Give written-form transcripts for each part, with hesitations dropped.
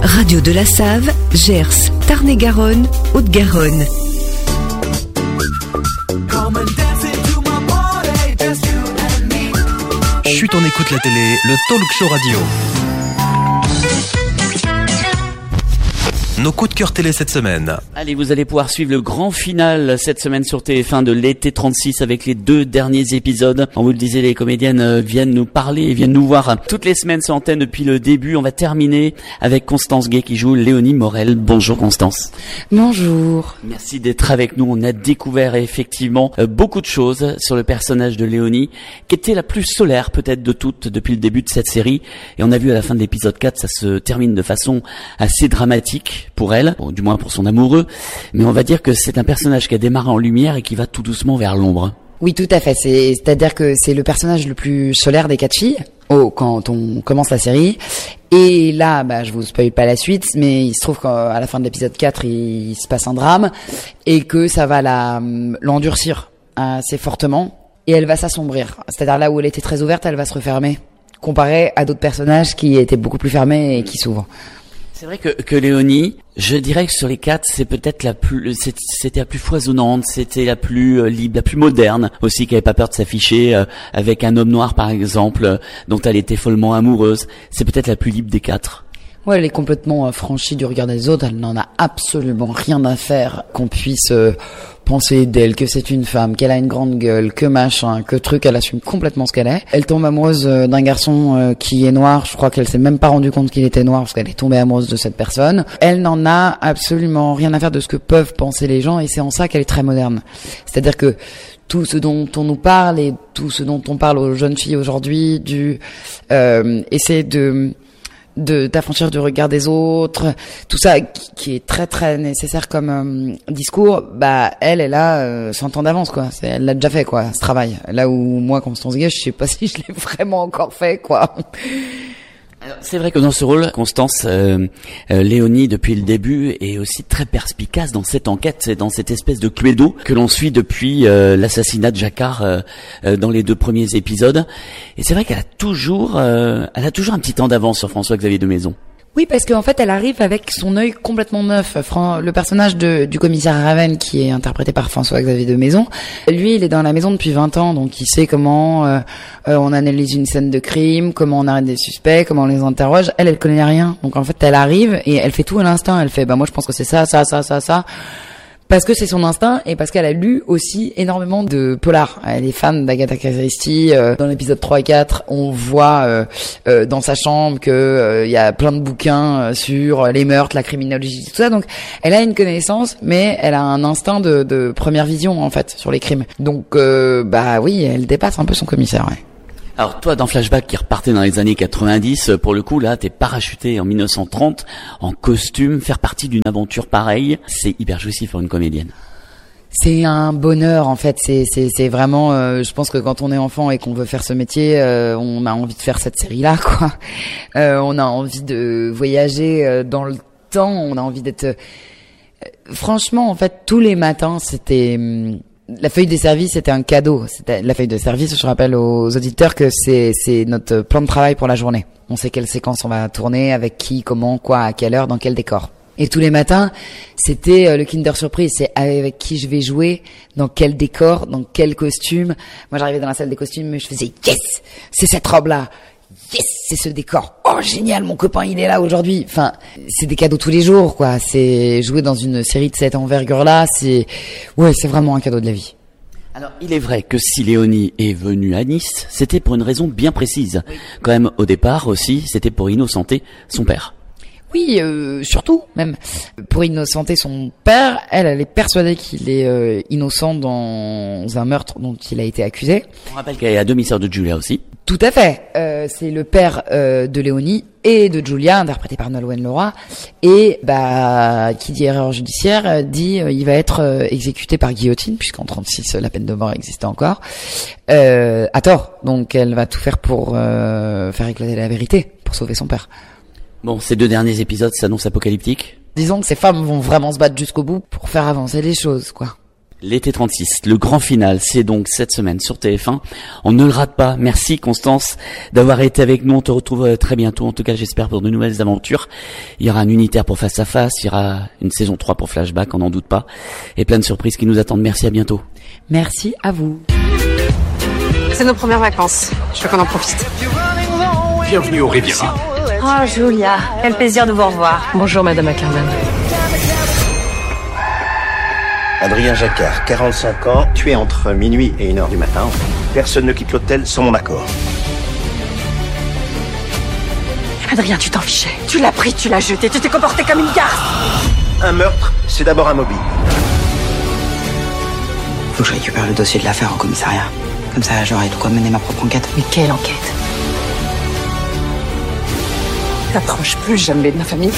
Radio de la Save, Gers, Tarn-et-Garonne, Haute-Garonne. Chut, on écoute la télé, le talk show radio. Nos coups de cœur télé cette semaine. Allez, vous allez pouvoir suivre le grand final cette semaine sur TF1 de l'été 36 avec les 2 derniers épisodes. On vous le disait, les comédiennes viennent nous parler et viennent nous voir toutes les semaines sur antenne depuis le début. On va terminer avec Constance Gay qui joue Léonie Morel. Bonjour Constance. Bonjour. Merci d'être avec nous. On a découvert effectivement beaucoup de choses sur le personnage de Léonie, qui était la plus solaire peut-être de toutes depuis le début de cette série. Et on a vu à la fin de l'épisode 4, ça se termine de façon assez dramatique pour elle, bon, du moins pour son amoureux, mais on va dire que c'est un personnage qui a démarré en lumière et qui va tout doucement vers l'ombre. Oui, tout à fait. C'est-à-dire que c'est le personnage le plus solaire des 4 filles quand on commence la série. Et là, je vous spoil pas la suite, mais il se trouve qu'à la fin de l'épisode 4, il se passe un drame et que ça va l'endurcir assez fortement et elle va s'assombrir. C'est-à-dire là où elle était très ouverte, elle va se refermer, comparé à d'autres personnages qui étaient beaucoup plus fermés et qui s'ouvrent. C'est vrai que Léonie, je dirais que sur les 4, c'est peut-être c'était la plus foisonnante, c'était la plus libre, la plus moderne aussi, qui avait pas peur de s'afficher avec un homme noir par exemple, dont elle était follement amoureuse. C'est peut-être la plus libre des 4. Ouais, elle est complètement affranchie du regard des autres. Elle n'en a absolument rien à faire qu'on puisse penser d'elle, que c'est une femme, qu'elle a une grande gueule, que machin, que truc. Elle assume complètement ce qu'elle est. Elle tombe amoureuse d'un garçon qui est noir. Je crois qu'elle s'est même pas rendue compte qu'il était noir parce qu'elle est tombée amoureuse de cette personne. Elle n'en a absolument rien à faire de ce que peuvent penser les gens et c'est en ça qu'elle est très moderne. C'est-à-dire que tout ce dont on nous parle et tout ce dont on parle aux jeunes filles aujourd'hui, essayer d'affranchir du regard des autres, tout ça qui est très très nécessaire comme discours, elle a 100 ans d'avance quoi. Elle l'a déjà fait quoi, ce travail. Là où moi, Constance Gay, je sais pas si je l'ai vraiment encore fait quoi. Alors, c'est vrai que dans ce rôle, Constance, Léonie depuis le début est aussi très perspicace dans cette enquête, c'est dans cette espèce de Cluedo que l'on suit depuis l'assassinat de Jacquard dans les 2 premiers épisodes. Et c'est vrai qu'elle a toujours un petit temps d'avance sur François-Xavier de Maison. Oui, parce qu'en fait, elle arrive avec son œil complètement neuf. Le personnage du commissaire Raven, qui est interprété par François-Xavier de Maison, lui, il est dans la maison depuis 20 ans, donc il sait comment on analyse une scène de crime, comment on arrête des suspects, comment on les interroge. Elle connaît rien. Donc en fait, elle arrive et elle fait tout à l'instinct. Elle fait, moi je pense que c'est ça. Parce que c'est son instinct et parce qu'elle a lu aussi énormément de polars. Elle est fan d'Agatha Christie. Dans l'épisode 3 et 4, on voit dans sa chambre que il y a plein de bouquins sur les meurtres, la criminologie, tout ça. Donc elle a une connaissance, mais elle a un instinct de première vision en fait sur les crimes. Donc oui, elle dépasse un peu son commissaire. Ouais. Alors toi, dans Flashback qui repartait dans les années 90, pour le coup là, t'es parachuté en 1930 en costume, faire partie d'une aventure pareille, c'est hyper jouissif pour une comédienne. C'est un bonheur en fait, c'est vraiment je pense que quand on est enfant et qu'on veut faire ce métier, on a envie de faire cette série-là quoi. On a envie de voyager dans le temps, on a envie d'être franchement en fait tous les matins, c'était la feuille des services, c'était un cadeau. C'était la feuille de service. Je rappelle aux auditeurs que c'est notre plan de travail pour la journée. On sait quelle séquence on va tourner, avec qui, comment, quoi, à quelle heure, dans quel décor. Et tous les matins, c'était le Kinder Surprise. C'est avec qui je vais jouer, dans quel décor, dans quel costume. Moi, j'arrivais dans la salle des costumes, mais je faisais yes, c'est cette robe-là. Yes, c'est ce décor. Oh, génial, mon copain, il est là aujourd'hui. Enfin, c'est des cadeaux tous les jours, quoi. C'est jouer dans une série de cette envergure-là, c'est vraiment un cadeau de la vie. Alors, il est vrai que si Léonie est venue à Nice, c'était pour une raison bien précise. Oui. Quand même, au départ aussi, c'était pour innocenter son père. Oui, surtout, même. Pour innocenter son père, elle est persuadée qu'il est innocent dans un meurtre dont il a été accusé. On rappelle qu'elle est la demi-sœur de Julia aussi. Tout à fait. C'est le père de Léonie et de Julia, interprété par Nolwenn Leroy. Et qui dit erreur judiciaire dit il va être exécuté par guillotine, puisqu'en 36 la peine de mort existait encore. À tort. Donc elle va tout faire pour faire éclater la vérité, pour sauver son père. Bon, ces 2 derniers épisodes s'annoncent apocalyptiques. Disons que ces femmes vont vraiment se battre jusqu'au bout pour faire avancer les choses, quoi. L'été 36, le grand final, c'est donc cette semaine sur TF1. On ne le rate pas. Merci Constance d'avoir été avec nous. On te retrouve très bientôt. En tout cas, j'espère pour de nouvelles aventures. Il y aura un unitaire pour Face à Face. Il y aura une saison 3 pour Flashback, on n'en doute pas. Et plein de surprises qui nous attendent. Merci, à bientôt. Merci à vous. C'est nos premières vacances. Je veux qu'on en profite. Bienvenue au Riviera. Oh, Julia, quel plaisir de vous revoir. Bonjour, Madame Ackerman. Adrien Jacquard, 45 ans, tué entre minuit et 1h du matin. Personne ne quitte l'hôtel sans mon accord. Adrien, tu t'en fichais. Tu l'as pris, tu l'as jeté, tu t'es comporté comme une garce. Un meurtre, c'est d'abord un mobile. Faut que je récupère le dossier de l'affaire au commissariat. Comme ça, j'aurai de quoi mener ma propre enquête. Mais quelle enquête? T'approches plus jamais de ma famille.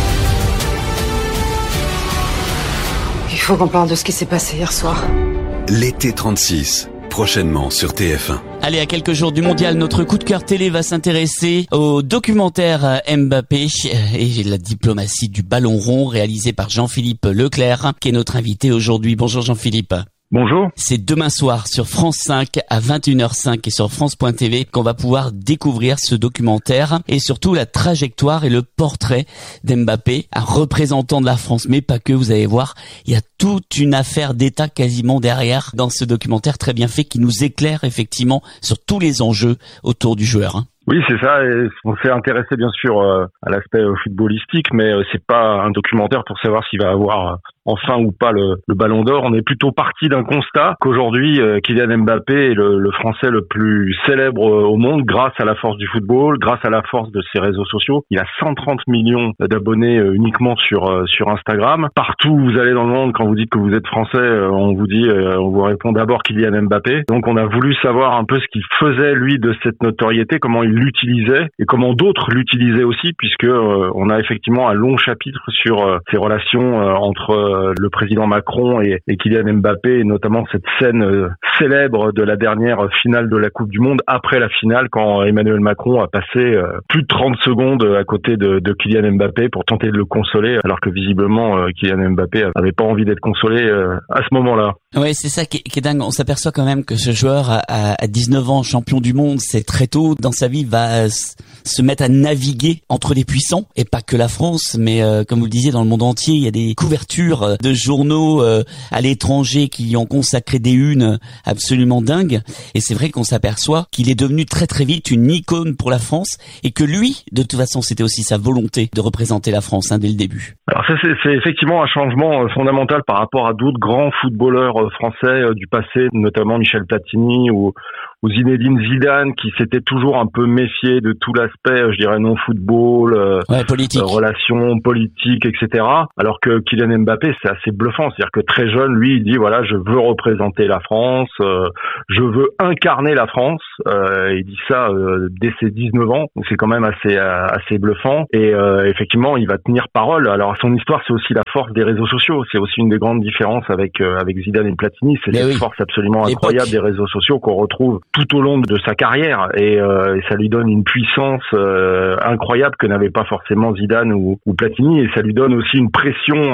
Il faut qu'on parle de ce qui s'est passé hier soir. L'été 36, prochainement sur TF1. Allez, à quelques jours du mondial, notre coup de cœur télé va s'intéresser au documentaire Mbappé et la diplomatie du ballon rond réalisé par Jean-Philippe Leclerc, qui est notre invité aujourd'hui. Bonjour Jean-Philippe. Bonjour. C'est demain soir sur France 5 à 21h05 et sur France.tv qu'on va pouvoir découvrir ce documentaire et surtout la trajectoire et le portrait d'Mbappé, un représentant de la France, mais pas que. Vous allez voir, il y a toute une affaire d'État quasiment derrière dans ce documentaire très bien fait qui nous éclaire effectivement sur tous les enjeux autour du joueur. Oui, c'est ça. Et on s'est intéressé bien sûr à l'aspect footballistique, mais c'est pas un documentaire pour savoir s'il va avoir enfin ou pas le ballon d'or. On est plutôt parti d'un constat qu'aujourd'hui Kylian Mbappé est le Français le plus célèbre au monde grâce à la force du football, grâce à la force de ses réseaux sociaux. Il a 130 millions d'abonnés uniquement sur Instagram. Partout où vous allez dans le monde, quand vous dites que vous êtes français, on vous répond d'abord Kylian Mbappé. Donc on a voulu savoir un peu ce qu'il faisait lui de cette notoriété, comment il l'utilisait et comment d'autres l'utilisaient aussi, puisque on a effectivement un long chapitre sur ces relations entre le président Macron et Kylian Mbappé, et notamment cette scène célèbre de la dernière finale de la Coupe du Monde, après la finale, quand Emmanuel Macron a passé plus de 30 secondes à côté de Kylian Mbappé pour tenter de le consoler, alors que visiblement Kylian Mbappé avait pas envie d'être consolé à ce moment-là. Ouais, c'est ça qui est dingue. On s'aperçoit quand même que ce joueur à 19 ans, champion du monde, c'est très tôt dans sa vie, va se mettre à naviguer entre les puissants, et pas que la France, mais comme vous le disiez, dans le monde entier, il y a des couvertures de journaux à l'étranger qui ont consacré des unes absolument dingues, et c'est vrai qu'on s'aperçoit qu'il est devenu très très vite une icône pour la France, et que lui, de toute façon, c'était aussi sa volonté de représenter la France dès le début. Alors ça, c'est effectivement un changement fondamental par rapport à d'autres grands footballeurs français du passé, notamment Michel Platini ou Zinedine Zidane, qui s'était toujours un peu méfié de tout l'aspect, je dirais, non-football, politique, relations politiques, etc. Alors que Kylian Mbappé, c'est assez bluffant. C'est-à-dire que très jeune, lui, il dit, voilà, je veux représenter la France, je veux incarner la France. Il dit ça dès ses 19 ans. Donc c'est quand même assez bluffant. Et effectivement, il va tenir parole. Alors son histoire, c'est aussi la force des réseaux sociaux. C'est aussi une des grandes différences avec Zidane et Platini. C'est cette force absolument incroyable des réseaux sociaux qu'on retrouve tout au long de sa carrière, et ça lui donne une puissance incroyable que n'avait pas forcément Zidane ou Platini, et ça lui donne aussi une pression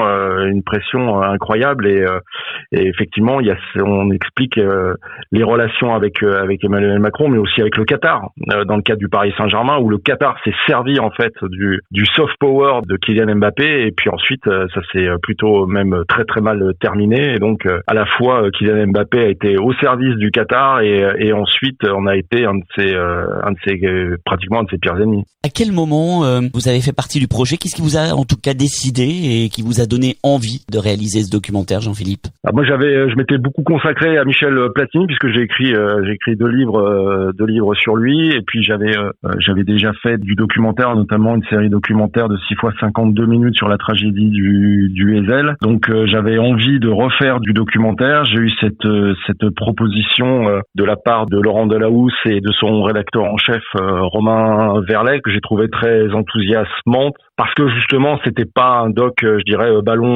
incroyable, et effectivement on explique les relations avec Emmanuel Macron, mais aussi avec le Qatar, dans le cadre du Paris Saint-Germain, où le Qatar s'est servi en fait du soft power de Kylian Mbappé, et puis ensuite ça s'est plutôt même très très mal terminé, et donc à la fois Kylian Mbappé a été au service du Qatar, et ensuite on a été pratiquement un de ses pires ennemis. À quel moment vous avez fait partie du projet? Qu'est-ce qui vous a en tout cas décidé et qui vous a donné envie de réaliser ce documentaire, Jean-Philippe? Moi je m'étais beaucoup consacré à Michel Platini, puisque j'ai écrit deux livres sur lui, et puis j'avais déjà fait du documentaire, notamment une série documentaire de 6 x 52 minutes sur la tragédie du Heysel. Donc j'avais envie de refaire du documentaire. J'ai eu cette proposition de la part de Laurent Delahousse et de son rédacteur en chef Romain Verlet, que j'ai trouvé très enthousiasmante, parce que justement c'était pas un doc, je dirais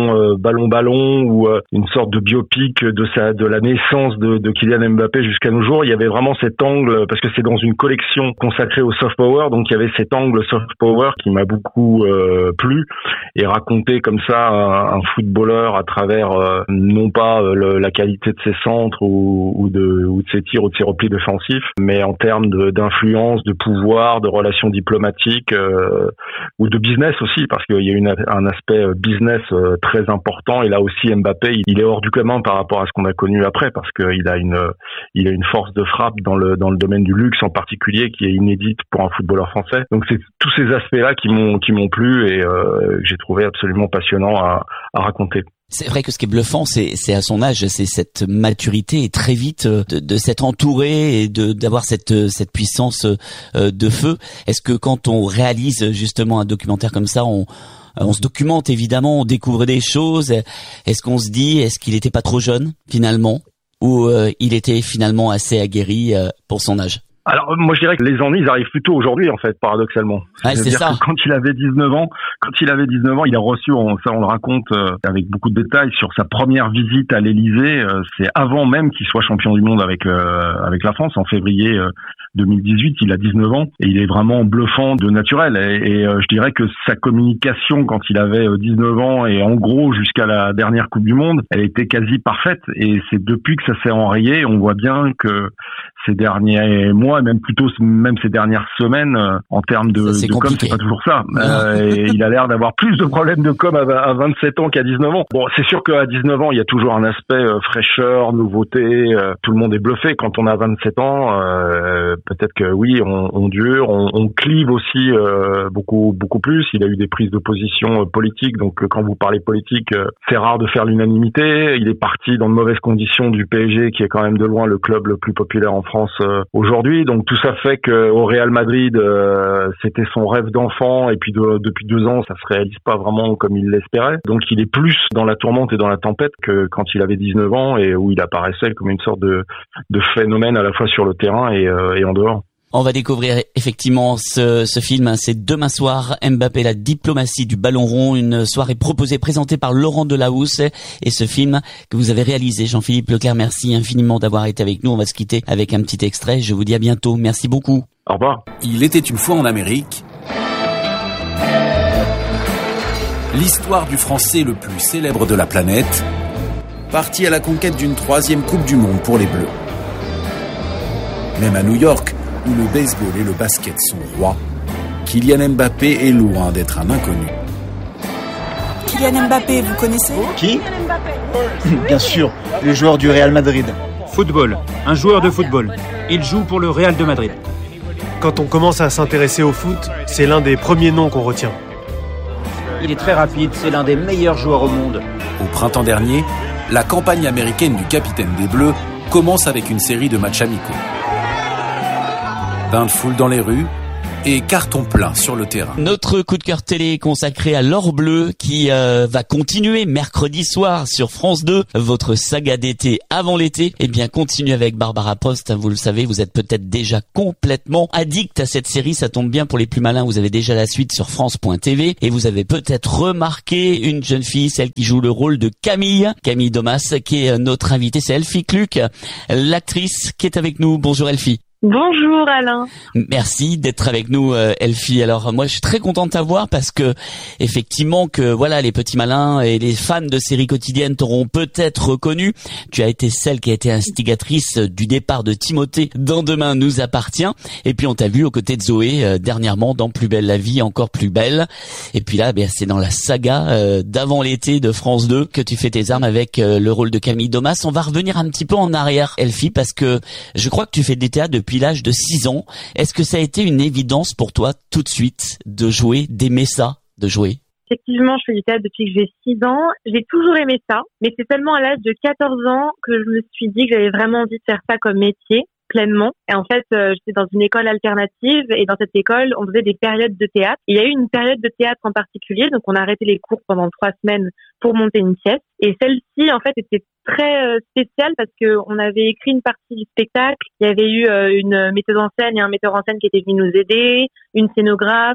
ballon ou une sorte de biopic de la naissance de Kylian Mbappé jusqu'à nos jours. Il y avait vraiment cet angle, parce que c'est dans une collection consacrée au soft power, donc il y avait cet angle soft power qui m'a beaucoup plu, et raconter comme ça un footballeur à travers non pas la qualité de ses centres ou de ses tirs ou de ses replis défensifs, mais en termes d'influence, de pouvoir, de relations diplomatiques ou de business aussi, parce qu'il y a un aspect business très important. Et là aussi Mbappé, il est hors du commun par rapport à ce qu'on a connu après, parce qu'il a une force de frappe dans le domaine du luxe en particulier qui est inédite pour un footballeur français. Donc c'est tous ces aspects-là qui m'ont plu et que j'ai trouvé absolument passionnant à raconter. C'est vrai que ce qui est bluffant, c'est à son âge, c'est cette maturité et très vite de s'être entouré et d'avoir cette puissance de feu. Est-ce que quand on réalise justement un documentaire comme ça, on se documente évidemment, on découvre des choses. Est-ce qu'on se dit, est-ce qu'il était pas trop jeune finalement, ou il était finalement assez aguerri pour son âge? Alors moi je dirais que les ennuis ils arrivent plutôt aujourd'hui en fait, paradoxalement. Ouais, c'est ça. Quand il avait 19 ans, il a reçu, ça on le raconte avec beaucoup de détails, sur sa première visite à l'Elysée, c'est avant même qu'il soit champion du monde avec la France en février 2018, il a 19 ans et il est vraiment bluffant de naturel et je dirais que sa communication quand il avait 19 ans et en gros jusqu'à la dernière Coupe du Monde, elle était quasi parfaite, et c'est depuis que ça s'est enrayé, on voit bien que ces derniers mois, même ces dernières semaines, en termes de com, c'est pas toujours ça. Et il a l'air d'avoir plus de problèmes de com à 27 ans qu'à 19 ans. Bon, c'est sûr qu'à 19 ans, il y a toujours un aspect fraîcheur, nouveauté. Tout le monde est bluffé. Quand on a 27 ans, peut-être que oui, on dure, on clive aussi beaucoup plus. Il a eu des prises de position politiques. Donc, quand vous parlez politique, c'est rare de faire l'unanimité. Il est parti dans de mauvaises conditions du PSG, qui est quand même de loin le club le plus populaire en France aujourd'hui. Donc tout ça fait que au Real Madrid, c'était son rêve d'enfant, et puis depuis 2 ans, ça se réalise pas vraiment comme il l'espérait. Donc il est plus dans la tourmente et dans la tempête que quand il avait 19 ans, et où il apparaissait comme une sorte de phénomène à la fois sur le terrain et en dehors. On va découvrir effectivement ce film. C'est demain soir, Mbappé, la diplomatie du ballon rond, une soirée présentée par Laurent Delahousse, et ce film que vous avez réalisé, Jean-Philippe Leclerc. Merci infiniment d'avoir été avec nous. On va se quitter avec un petit extrait. Je vous dis à bientôt. Merci beaucoup. Au revoir. Il était une fois en Amérique. L'histoire du Français le plus célèbre de la planète, parti à la conquête d'une 3e Coupe du Monde pour les Bleus. Même à New York, où le baseball et le basket sont rois, Kylian Mbappé est loin d'être un inconnu. Kylian Mbappé, vous connaissez? Qui? Bien sûr, le joueur du Real Madrid. Football, un joueur de football. Il joue pour le Real de Madrid. Quand on commence à s'intéresser au foot, c'est l'un des premiers noms qu'on retient. Il est très rapide, c'est l'un des meilleurs joueurs au monde. Au printemps dernier, la campagne américaine du capitaine des Bleus commence avec une série de matchs amicaux. Bain de foule dans les rues et carton plein sur le terrain. Notre coup de cœur télé consacré à l'or bleu qui va continuer mercredi soir sur France 2. Votre saga d'été avant l'été, eh bien continue avec Barbara Post. Vous le savez, vous êtes peut-être déjà complètement addict à cette série. Ça tombe bien, pour les plus malins, vous avez déjà la suite sur France.tv, et vous avez peut-être remarqué une jeune fille, celle qui joue le rôle de Camille Domas, qui est notre invitée. C'est Elfie Kluck, l'actrice qui est avec nous. Bonjour Elfie. Bonjour Alain. Merci d'être avec nous Elfie. Alors moi je suis très content de t'avoir parce que effectivement que voilà, les petits malins et les fans de séries quotidiennes t'auront peut-être reconnu. Tu as été celle qui a été instigatrice du départ de Timothée dans Demain nous appartient, et puis on t'a vu aux côtés de Zoé dernièrement dans Plus belle la vie, encore plus belle, et puis là c'est dans la saga d'avant l'été de France 2 que tu fais tes armes avec le rôle de Camille Domas. On va revenir un petit peu en arrière Elfie, parce que je crois que tu fais des théâtres depuis l'âge de 6 ans. Est-ce que ça a été une évidence pour toi tout de suite de jouer, d'aimer ça, de jouer? Effectivement, je fais du théâtre depuis que j'ai 6 ans. J'ai toujours aimé ça, mais c'est seulement à l'âge de 14 ans que je me suis dit que j'avais vraiment envie de faire ça comme métier, pleinement. Et en fait, j'étais dans une école alternative, et dans cette école, on faisait des périodes de théâtre. Il y a eu une période de théâtre en particulier, donc on a arrêté les cours pendant 3 semaines pour monter une pièce. Et celle-ci, en fait, était très spéciale parce que on avait écrit une partie du spectacle. Il y avait eu une metteuse en scène et un metteur en scène qui était venu nous aider, une scénographe,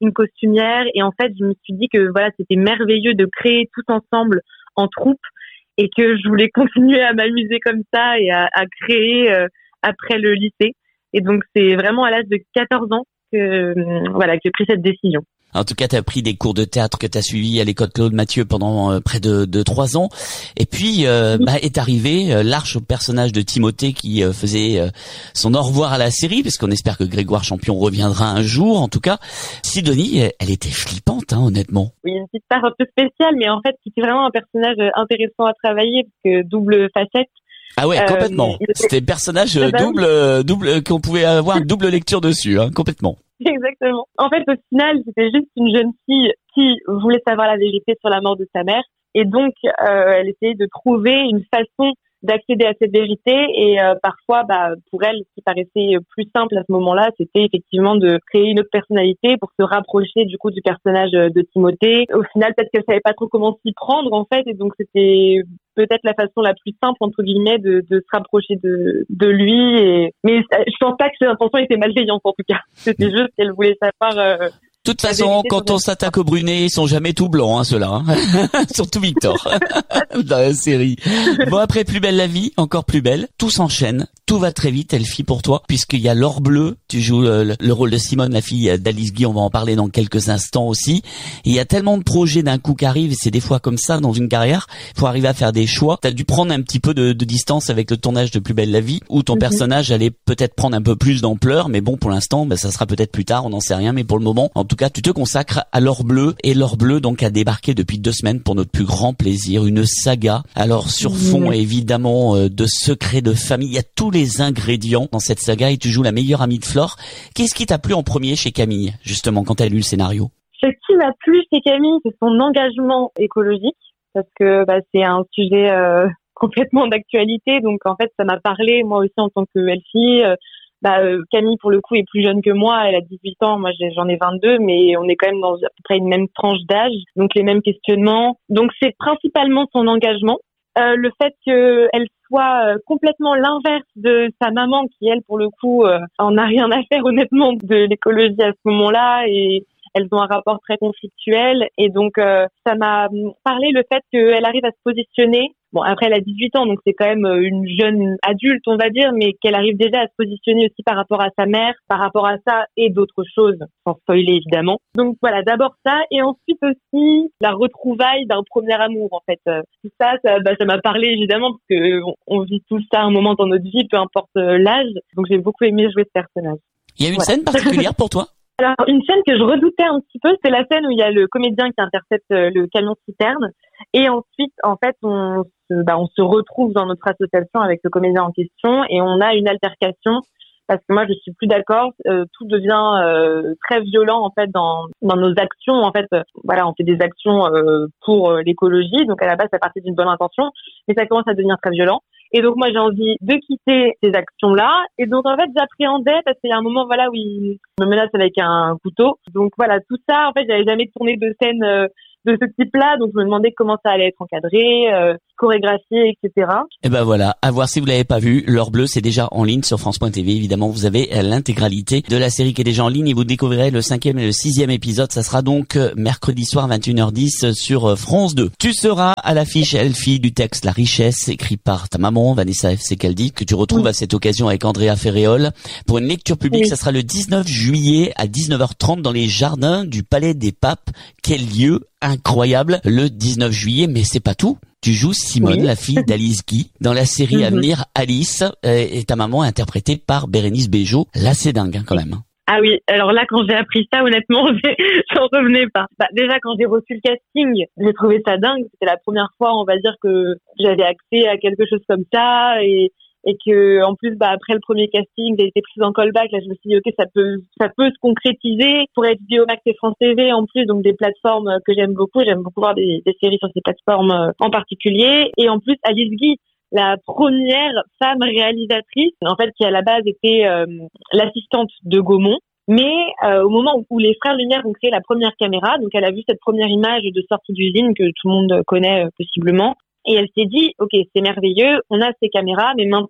une costumière. Et en fait, je me suis dit que voilà, c'était merveilleux de créer tout ensemble en troupe et que je voulais continuer à m'amuser comme ça et à créer après le lycée. Et donc, c'est vraiment à l'âge de 14 ans que j'ai pris cette décision. En tout cas, tu as pris des cours de théâtre que tu as suivis à l'école Claude Mathieu pendant près de 3 ans. Et puis, est arrivé l'arche au personnage de Timothée qui faisait son au revoir à la série, parce qu'on espère que Grégoire Champion reviendra un jour. En tout cas, Sidonie, elle était flippante, honnêtement. Oui, une petite part un peu spéciale, mais en fait, c'était vraiment un personnage intéressant à travailler, parce que double facette. Ah ouais, complètement. C'était un personnage double, qu'on pouvait avoir une double lecture dessus, complètement. Exactement. En fait, au final, c'était juste une jeune fille qui voulait savoir la vérité sur la mort de sa mère. Et donc, elle essayait de trouver une façon d'accéder à cette vérité. Et parfois, pour elle, ce qui paraissait plus simple à ce moment-là, c'était effectivement de créer une autre personnalité pour se rapprocher du coup du personnage de Timothée. Au final, peut-être qu'elle savait pas trop comment s'y prendre, en fait. Et donc, c'était peut-être la façon la plus simple, entre guillemets, de se rapprocher de lui. Mais je pense pas que ses intentions étaient malveillantes, en tout cas. C'était juste qu'elle voulait savoir... De toute façon, quand on s'attaque au brunet, ils sont jamais tout blancs, ceux-là. Surtout Victor, dans la série. Bon, après Plus belle la vie, encore plus belle. Tout s'enchaîne, tout va très vite, Elfie, pour toi, puisqu'il y a Laure Bleu. Tu joues le rôle de Simone, la fille d'Alice Guy. On va en parler dans quelques instants aussi. Et il y a tellement de projets d'un coup qui arrivent, et c'est des fois comme ça dans une carrière. Pour arriver à faire des choix, t'as dû prendre un petit peu de distance avec le tournage de Plus belle la vie, où ton personnage allait peut-être prendre un peu plus d'ampleur. Mais bon, pour l'instant, ça sera peut-être plus tard, on n'en sait rien. Mais pour le moment, en tout cas, tu te consacres à Laure Bleu, et Laure Bleu donc a débarqué depuis 2 semaines pour notre plus grand plaisir, une saga. Alors sur fond évidemment de secrets de famille, il y a tous les ingrédients dans cette saga et tu joues la meilleure amie de Flore. Qu'est-ce qui t'a plu en premier chez Camille, justement, quand elle a lu le scénario? Ce qui m'a plu chez Camille, c'est son engagement écologique, parce que c'est un sujet complètement d'actualité, donc en fait ça m'a parlé moi aussi en tant que Elfie. Camille, pour le coup, est plus jeune que moi. Elle a 18 ans. Moi, j'en ai 22, mais on est quand même dans à peu près une même tranche d'âge. Donc, les mêmes questionnements. Donc, c'est principalement son engagement. Le fait qu'elle soit complètement l'inverse de sa maman, qui, elle, pour le coup, en a rien à faire, honnêtement, de l'écologie à ce moment-là. Et elles ont un rapport très conflictuel. Et donc, ça m'a parlé le fait qu'elle arrive à se positionner. Bon, après, elle a 18 ans, donc c'est quand même une jeune adulte, on va dire, mais qu'elle arrive déjà à se positionner aussi par rapport à sa mère, par rapport à ça et d'autres choses, sans spoiler évidemment. Donc voilà, d'abord ça, et ensuite aussi la retrouvaille d'un premier amour, en fait. Tout ça m'a parlé évidemment, parce que on vit tout ça à un moment dans notre vie, peu importe l'âge. Donc j'ai beaucoup aimé jouer ce personnage. Il y a une scène particulière pour toi? Alors, une scène que je redoutais un petit peu, c'est la scène où il y a le comédien qui intercepte le camion citerne. Et ensuite, en fait, on se retrouve dans notre association avec le comédien en question et on a une altercation parce que moi, je suis plus d'accord. Tout devient très violent, en fait, dans nos actions. En fait, on fait des actions pour l'écologie. Donc, à la base, ça partait d'une bonne intention, mais ça commence à devenir très violent. Et donc, moi, j'ai envie de quitter ces actions-là. Et donc, en fait, j'appréhendais parce qu'il y a un moment, où il me menace avec un couteau. Donc, voilà, tout ça, en fait, j'avais jamais tourné de scène de ce type-là. Donc, je me demandais comment ça allait être encadré, chorégraphié, etc. Et voilà, à voir si vous l'avez pas vu. L'heure bleue, c'est déjà en ligne sur France.tv. Évidemment, vous avez l'intégralité de la série qui est déjà en ligne et vous découvrirez le 5e et le 6e épisode. Ça sera donc mercredi soir 21h10 sur France 2. Tu seras à l'affiche Elfie du texte La Richesse, écrit par ta maman, Vanessa F. Secaldi, que tu retrouves à cette occasion avec Andrea Ferréol. Pour une lecture publique, ça sera le 19 juillet à 19h30 dans les jardins du Palais des Papes. Quel lieu incroyable, le 19 juillet, mais c'est pas tout. Tu joues Simone, la fille d'Alice Guy, dans la série à venir Alice, et ta maman est interprétée par Bérénice Bejo. Là, c'est dingue, quand même. Ah oui, alors là, quand j'ai appris ça, honnêtement, j'en revenais pas. Déjà, quand j'ai reçu le casting, j'ai trouvé ça dingue. C'était la première fois, on va dire, que j'avais accès à quelque chose comme ça, et que en plus après le premier casting j'ai été prise en callback. Là je me suis dit ok, ça peut se concrétiser pour HBO Max et France TV en plus, donc des plateformes que j'aime beaucoup voir des séries sur ces plateformes en particulier. Et en plus Alice Guy, la première femme réalisatrice, en fait, qui à la base était l'assistante de Gaumont. Mais au moment où les frères Lumière ont créé la première caméra, donc elle a vu cette première image de sortie d'usine que tout le monde connaît possiblement. Et elle s'est dit, ok, c'est merveilleux, on a ces caméras, mais maintenant,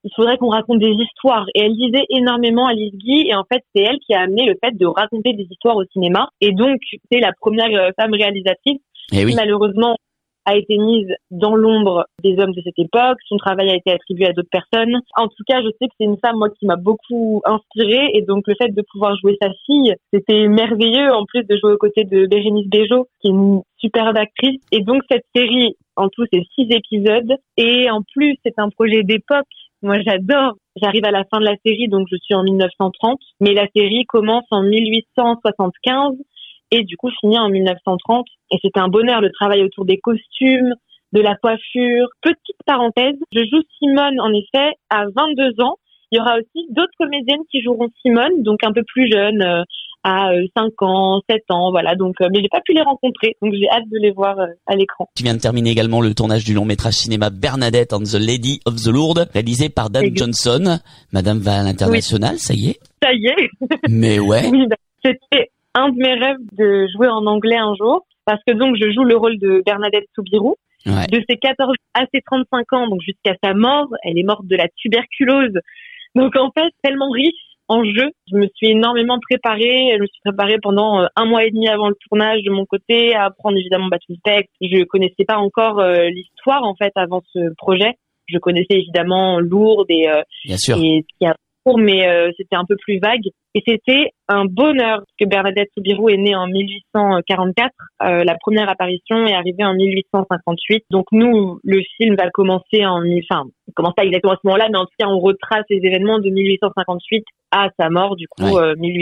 il faudrait qu'on raconte des histoires. Et elle lisait énormément Alice Guy, et en fait, c'est elle qui a amené le fait de raconter des histoires au cinéma. Et donc, c'est la première femme réalisatrice qui, malheureusement, a été mise dans l'ombre des hommes de cette époque. Son travail a été attribué à d'autres personnes. En tout cas, je sais que c'est une femme, moi, qui m'a beaucoup inspirée. Et donc, le fait de pouvoir jouer sa fille, c'était merveilleux. En plus de jouer aux côtés de Bérénice Bejo, qui est une superbe actrice. Et donc, cette série, en tout, c'est 6 épisodes. Et en plus, c'est un projet d'époque. Moi, j'adore. J'arrive à la fin de la série, donc je suis en 1930. Mais la série commence en 1875. Et du coup, finit en 1930. Et c'était un bonheur, le travail autour des costumes, de la coiffure. Petite parenthèse, je joue Simone, en effet, à 22 ans. Il y aura aussi d'autres comédiennes qui joueront Simone, donc un peu plus jeunes, à 5 ans, 7 ans, voilà. Donc, mais j'ai pas pu les rencontrer, donc j'ai hâte de les voir à l'écran. Tu viens de terminer également le tournage du long métrage cinéma Bernadette and the Lady of the Lourdes, réalisé par Dan Johnson. Madame va à l'international, ça y est. Ça y est. Mais ouais. Oui, c'était un de mes rêves de jouer en anglais un jour, parce que donc je joue le rôle de Bernadette Soubirous. Ouais. De ses 14 à ses 35 ans, donc jusqu'à sa mort, elle est morte de la tuberculose. Donc en fait, tellement riche en jeu, je me suis énormément préparée. Je me suis préparée pendant 1 mois et demi avant le tournage de mon côté, à apprendre évidemment le texte. Je connaissais pas encore l'histoire en fait avant ce projet. Je connaissais évidemment Lourdes et ce qu'il y a mais c'était un peu plus vague. Et c'était un bonheur, parce que Bernadette Soubirous est née en 1844. La première apparition est arrivée en 1858. Donc nous, le film va commencer il commence pas exactement à ce moment-là, mais en tout cas, on retrace les événements de 1858 à sa mort, du coup,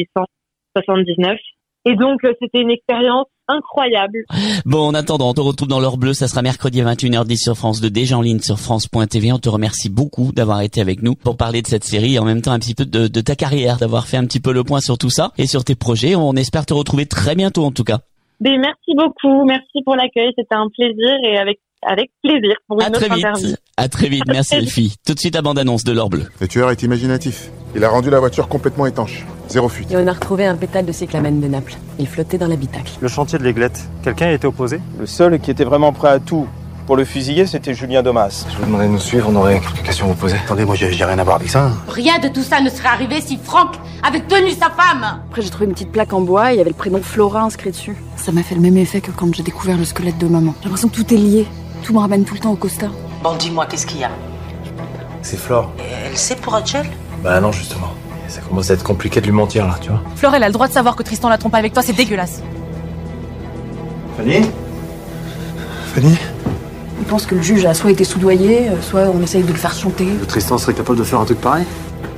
1879. Et donc, c'était une expérience incroyable. Bon, en attendant, on te retrouve dans l'heure bleue. Ça sera mercredi à 21h10 sur France 2, déjà en ligne sur France.tv. On te remercie beaucoup d'avoir été avec nous pour parler de cette série et en même temps un petit peu de ta carrière, d'avoir fait un petit peu le point sur tout ça et sur tes projets. On espère te retrouver très bientôt en tout cas. Mais merci beaucoup. Merci pour l'accueil. C'était un plaisir et avec plaisir pour une autre interview. À très vite. Merci Elfie. Tout de suite la bande-annonce de l'heure bleue. Le tueur est imaginatif. Il a rendu la voiture complètement étanche. 0 fuite. Et on a retrouvé un pétale de cyclamène de Naples. Il flottait dans l'habitacle. Le chantier de l'Aiglette, quelqu'un a été opposé ? Le seul qui était vraiment prêt à tout pour le fusiller, c'était Julien Domas. Je vous demandais de nous suivre, on aurait quelques questions à vous poser. Attendez, moi j'ai rien à voir avec ça. Rien de tout ça ne serait arrivé si Franck avait tenu sa femme. Après j'ai trouvé une petite plaque en bois, il y avait le prénom Flora inscrit dessus. Ça m'a fait le même effet que quand j'ai découvert le squelette de maman. J'ai l'impression que tout est lié. Tout me ramène tout le temps au Costa. Bon, dis-moi, qu'est-ce qu'il y a ? C'est Flore. Elle sait pour Rachel ? Bah non, justement. Ça commence à être compliqué de lui mentir, là, tu vois. Flore, elle a le droit de savoir que Tristan la trompe avec toi, c'est dégueulasse. Fanny ? Fanny ? Il pense que le juge a soit été soudoyé, soit on essaye de le faire chanter. Le Tristan serait capable de faire un truc pareil ?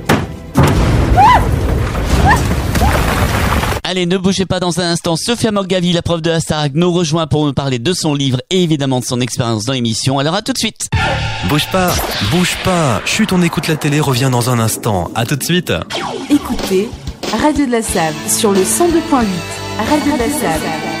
Allez, ne bougez pas dans un instant. Sophia Morgavi, la prof de la Starac, nous rejoint pour nous parler de son livre et évidemment de son expérience dans l'émission. Alors à tout de suite. Bouge pas. Chut, on écoute la télé, revient dans un instant. À tout de suite. Écoutez Radio de la Save sur le 102.8. Radio de la Save.